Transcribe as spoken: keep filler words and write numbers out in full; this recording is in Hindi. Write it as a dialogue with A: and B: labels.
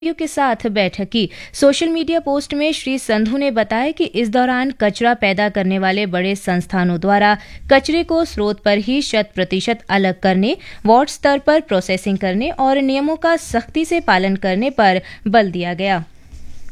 A: के साथ बैठक की। सोशल मीडिया पोस्ट में श्री संधू ने बताया कि इस दौरान कचरा पैदा करने वाले बड़े संस्थानों द्वारा कचरे को स्रोत पर ही शत प्रतिशत अलग करने, वार्ड स्तर पर प्रोसेसिंग करने और नियमों का सख्ती से पालन करने पर बल दिया गया।